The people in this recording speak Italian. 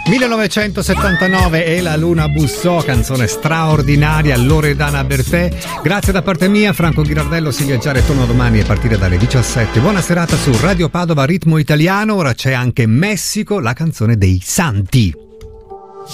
1979 e la Luna bussò, canzone straordinaria, Loredana Bertè. Grazie da parte mia, Franco Ghirardello, Silvia Giare, torno domani a partire dalle 17. Buona serata su Radio Padova Ritmo Italiano. Ora c'è anche Messico, la canzone dei Santi.